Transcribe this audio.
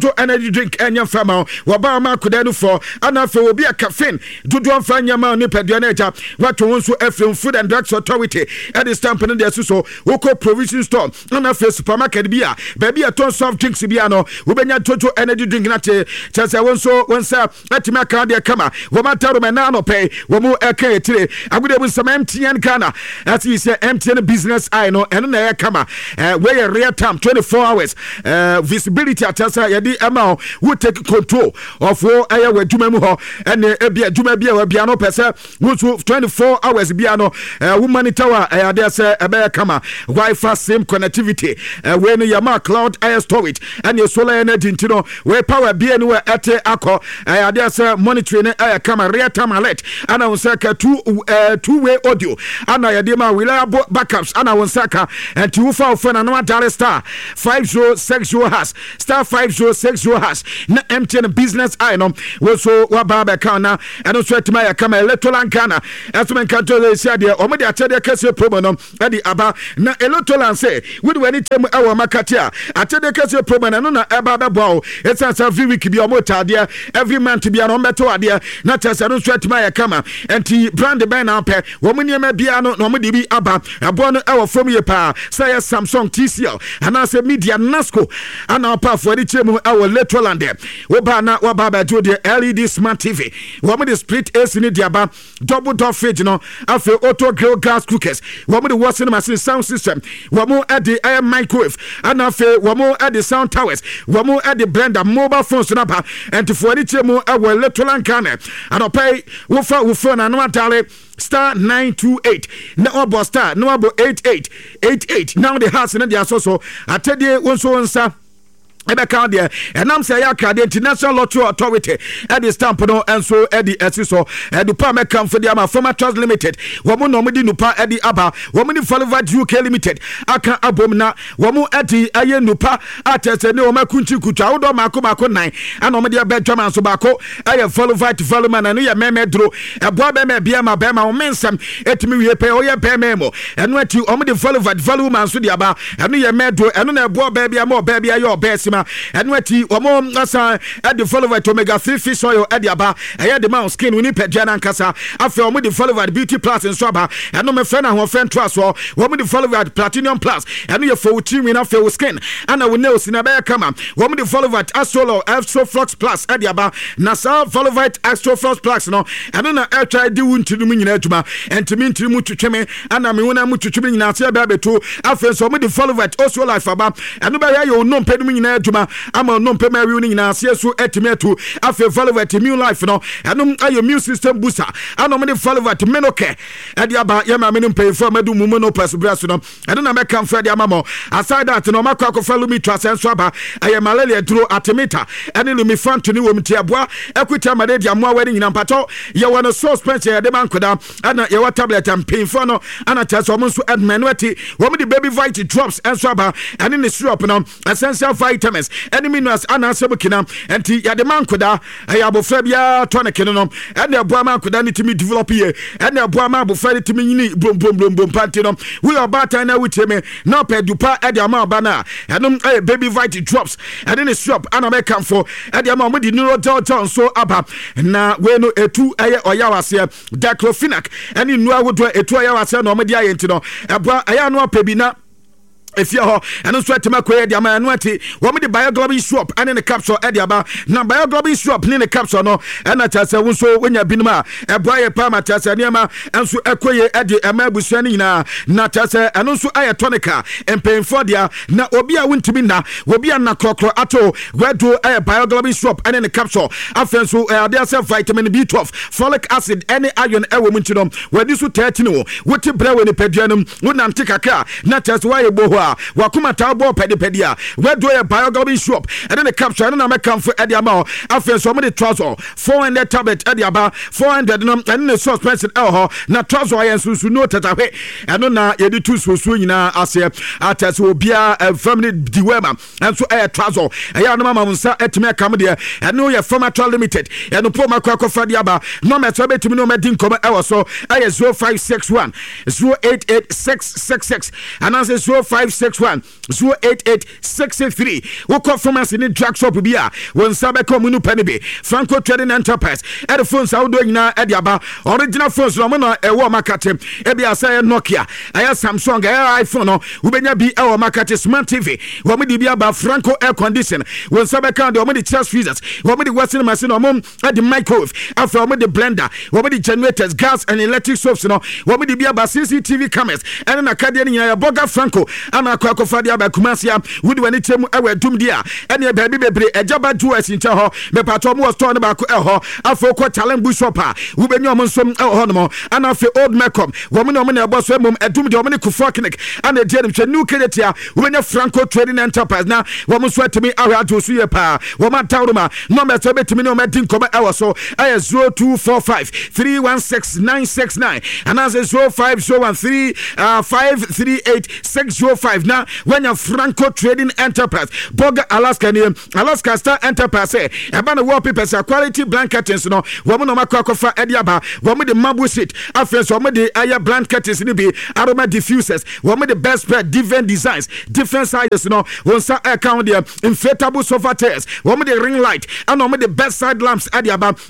to energy drink enya fama waba ma kodanu for anafe obi a caffeine dodo amfa nyama ne pedua na eja wato wonso efrem food and drugs authority at the stamp in the so woko provision store anafe supermarket bia baby a ton soft drinks bia no wobenya toto energy drink na che chese wonso wonsa atima ka de kama wo mataro me na no pay wo mu eka etire agude bu some MTN Ghana that is MTN business I know eno na ya kama we real time 24 hours visibility atasa yedi ama who take control of wo aya we dwuma mu ho ene ebia dwuma bia wa bia no pese wo 24 hours bia no wo monitor wa there say ebe kama Wi-Fi same connectivity we no yama cloud air storage and your solar energy ntino we power bia no ete akọ there say monitoring air kama real time alert ana won say ka two-way audio ana yedi ma reliable backups ana won say ka and you for na no dial star 5060 has star 5060 has na MTN business I know we so wa baba kana and so etima ya kama electoral Ghana esumen kanto le sia de o me de atede kase promo no e di aba na electoral say we do anytime our market a atede kase promo na no na eba bebo it's as every week bi o mo tade every month bi no meto ade na tese no so etima ya kama enti brand ben na pe wo mo niam bia no mo de bi aba abo no e wo from ye pa say Samsung TCL and say media Nasco and our pa for the chemu our electoral and there we ba na wa baba do the LED smart TV wo mo the split AC ni dia ba double door fridge no afi auto grill gas cookers wo mo the washing machine sound system wo mo at the air microwave and afi wo mo at the sound towers wo mo at the blender mobile phones na ba and for the chemu our electoral Ghana and pay wo fa na no atale star 928 na obo star no obo 8888 now the house in the so atede wonso wonsa Ebeka there enam say yakra the International Lottery Authority at the stamp no enso edi esiso edupa mekam for the former trust limited womu no mudi nupa edi aba womu ni Follow UK limited aka abom na womu edi aye nupa atese ne omakunchi kutwa wodo mako nan ana omde abetwa man so bako aye Follow development anu ye memedro eboa be me bia ma be ma o mensam etimi wie pe o ye be memo enu ati omde Follow development so di aba anu ye medro enu na eboa be bia ma o be bia ye obesi and weti omo asa at the Follow omega 3 fish oil at the aba the man skin we need pejana nkasa afi omo the Follow beauty plus and swaba and no me friend and friend trust so omo the Follow platinum plus and you for team we na for skin and we nails in aba kama omo the Follow Astro Flux plus at the aba na sa Follow Astro Flux plus no and na try di wunti no nyina adwuma and to me mu twetweme and na me wona mu twetweme nyina se aba beto afi so omo the Follow also life aba and no ba ya yo no mpedum nyina adwuma ama no mpema wi nyina ase so etimetu afi Follow immune life no enum ayo immune system booster ano me Follow menoke ade aba ya ma me mpem for madu mu no persebras no eno na meka mfa de amamo aside that no makwa Follow me trust enso aba aye malaria duro atemeta ene no me fanto ni wo mtiaboa ekwita malade amoa wani nyina mpato ye wono suspension ye de bankoda ana ye wa tablet mpem for no ana chaso mo so admenwati wo me de baby vitamin drops enso aba ene ne syrup no essential vitamins enemy minerals ana sebukina enti ya de mankoda ya abofra bia tonic no ene aboa mankoda ni timi develop ye ene aboa ma abofra ni timi nyini bom panty no we obata na wuteme na pedupa e de ama bana enum baby vitamin drops ene ne syrup ana make am for e de ama mo di neuro delta so aba na we no etu eye oyawase diclofenac ene nu awodo etu oyawase na mo di ayenti no aboa aya no apebi na if you and also to make the amanwati what me the bioglobin swap and in the capsule ediaba na bioglobin swap in the capsule no and at as so when you binma a boy a palma tasa niama and so equate edi amabusuani na tasa and also tonica and paying for dia na obia win to be na will na crocro ato where do a bioglobin swap and in the capsule after so there's a vitamin B12 folic acid any iron a woman to them where this would 13 what you brew in the pedianum wouldn't take a car not as why you boho wakuma tabo pedia where do a bioglobin swap and then the capsule and na come for edia ma after so many trouser 400 tablet edia ba 400 and then the suspension na trouser yensu no tatawe and na ye di two so nyina ase atas obia family diwema and so trouser ya no mama munsa etime kam de and no ye former limited and no po makwa fa dia ba no me so betimi no medin kom so 0561 088666 and as 05 561 08863 wokɔ pharmacy ne drug shop bi a wɔn nsa bɛka mu no pɛ ne bi Franco Trading Enterprise ɛde phones a wodo nyinaa ɛde aba original phones no na ɛwɔ makate ebi asɛ Nokia ɛyɛ Samsung ɛyɛ iPhone no wobɛnya bi ɛwɔ makate Smart TV wɔn de bi aba Franco air condition wɔn nsa bɛka de wɔn de chest freezers wɔn de washing machine wɔn ɛde microwave after wɔn de blender wɔn de generators gas and electric stoves no wɔn de bi aba CCTV cameras ɛne na kadeɛ ne nyinaa Boga Franco ana akɔfa de aba Kumasi wode wani kyɛm ɛwɔ dum dia ɛne baabi bebre ɛjaba duas nkyɛ hɔ mepato mo store ne ba ko ɛhɔ afɔ kɔ talent bush shop a wobɛnya ɔmo nsom ɛwɔ hɔ no mo ana afɛ old Macom wɔn ne ɔmo na ɛbɔ so ɛmom ɛdum de ɔmo ne Kufo Clinic ana die ne hwɛ new kedetia wobɛnya Franco Trading Enterprise na wɔn nso atimi ahwɛ ato so yɛ pa wɔn atawroma number so betimi ne ɔmo adi nkɔmɔ ɛwɔ so ɛyɛ 0245 316 969 ana 05013 538 na wanya Franco Trading Enterprise Boga Alaska ne Alaska Star Enterprise eba na wallpapers quality blankets no womo no makwakofa edi aba womo de marble sheet afenso womo de aya blankets ni bi aroma diffusers womo de best spread different designs different sizes no wonsa account there inflatable sofa chairs womo de ring light and womo de best side lamps edi aba